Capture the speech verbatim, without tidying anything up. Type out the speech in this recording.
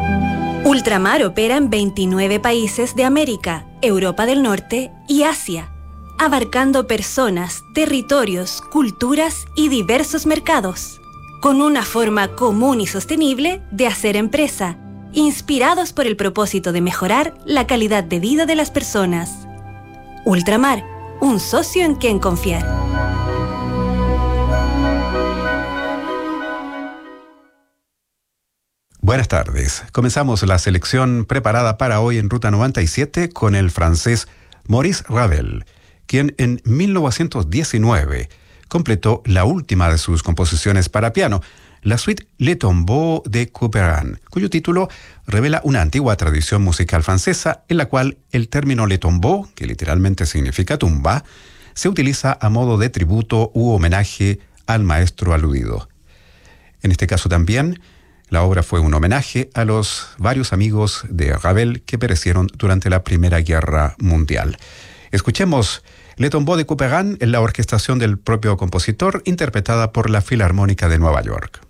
Ultramar opera en veintinueve países de América, Europa del Norte y Asia, abarcando personas, territorios, culturas y diversos mercados, con una forma común y sostenible de hacer empresa, inspirados por el propósito de mejorar la calidad de vida de las personas. Ultramar, un socio en quien confiar. Buenas tardes. Comenzamos la selección preparada para hoy en Ruta noventa y siete con el francés Maurice Ravel, quien en mil novecientos diecinueve completó la última de sus composiciones para piano, la suite Le Tombeau de Couperin, cuyo título revela una antigua tradición musical francesa en la cual el término Le Tombeau, que literalmente significa tumba, se utiliza a modo de tributo u homenaje al maestro aludido. En este caso también, la obra fue un homenaje a los varios amigos de Ravel que perecieron durante la Primera Guerra Mundial. Escuchemos Le Tombeau de Couperin en la orquestación del propio compositor, interpretada por la Filarmónica de Nueva York.